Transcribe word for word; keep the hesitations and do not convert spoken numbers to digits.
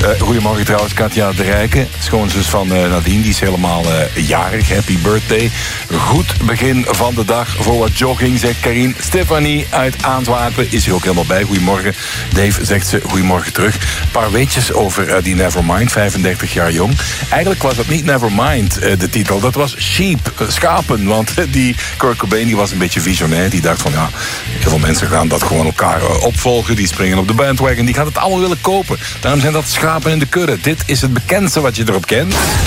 Uh, goedemorgen trouwens, Katja de Rijke, schoonzus van uh, Nadine, die is helemaal uh, jarig. Happy birthday. Goed begin van de dag voor wat jogging, zegt Karin. Stefanie uit Antwerpen is hier ook helemaal bij. Goedemorgen. Dave, zegt ze, goedemorgen terug. Een paar weetjes over uh, die Nevermind, vijfendertig jaar jong. Eigenlijk was dat niet Nevermind, uh, de titel. Dat was Sheep, uh, schapen. Want uh, die Kurt Cobain die was een beetje visionair. Die dacht van, ja, heel veel mensen gaan dat gewoon elkaar uh, opvolgen. Die springen op de bandwagon. Die gaan het allemaal willen kopen. Daarom zijn dat schapen in de kudde. Dit is het bekendste wat je erop kent.